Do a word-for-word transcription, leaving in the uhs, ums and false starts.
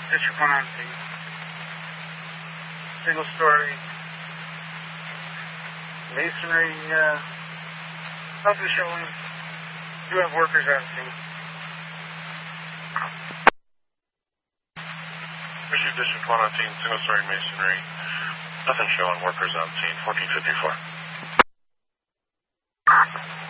District one on scene. Single story. Masonry, uh, nothing showing. Do have workers on scene. Issue District one on scene, single story masonry. Nothing showing, workers on scene, fourteen fifty-four.